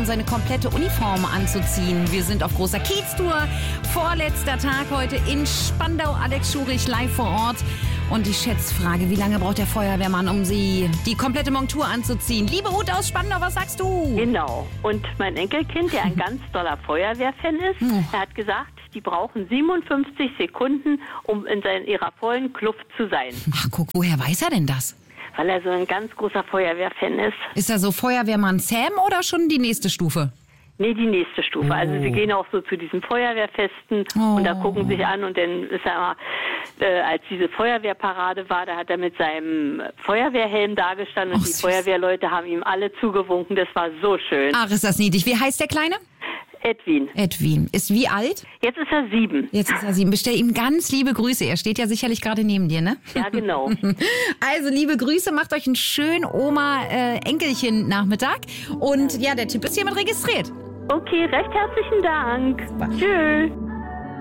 seine komplette Uniform anzuziehen. Wir sind auf großer Kieztour. Vorletzter Tag heute in Spandau. Alex Schurich live vor Ort. Und die Schätzfrage, wie lange braucht der Feuerwehrmann, um sie die komplette Montur anzuziehen? Liebe Ute aus Spandau, was sagst du? Genau. Und mein Enkelkind, der ein ganz toller Feuerwehrfan ist, er hat gesagt, die brauchen 57 Sekunden, um in ihrer vollen Kluft zu sein. Ach, guck, woher weiß er denn das? Weil er so ein ganz großer Feuerwehrfan ist. Ist er so Feuerwehrmann Sam oder schon die nächste Stufe? Nee, die nächste Stufe. Also wir gehen auch so zu diesen Feuerwehrfesten und da gucken sich an und dann ist er immer, als diese Feuerwehrparade war, da hat er mit seinem Feuerwehrhelm dagestanden und die Feuerwehrleute haben ihm alle zugewunken. Das war so schön. Ach, ist das niedlich. Wie heißt der Kleine? Edwin. Edwin. Ist wie alt? Jetzt ist er 7. Jetzt ist er 7. Bestell ihm ganz liebe Grüße. Er steht ja sicherlich gerade neben dir, ne? Ja, genau. Also, liebe Grüße, macht euch einen schönen Oma-Enkelchen-Nachmittag. Und ja, der Tipp ist hiermit registriert. Okay, recht herzlichen Dank. Tschüss.